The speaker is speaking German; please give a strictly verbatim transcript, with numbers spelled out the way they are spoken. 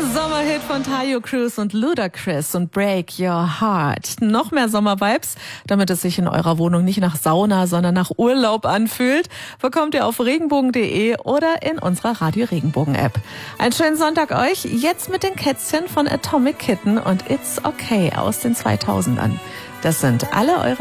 Sommerhit von Taio Cruz und Ludacris und Break Your Heart. Noch mehr Sommervibes, damit es sich in eurer Wohnung nicht nach Sauna, sondern nach Urlaub anfühlt, bekommt ihr auf regenbogen punkt de oder in unserer Radio Regenbogen App. Einen schönen Sonntag euch, jetzt mit den Kätzchen von Atomic Kitten und It's Okay aus den zweitausendern. Das sind alle eure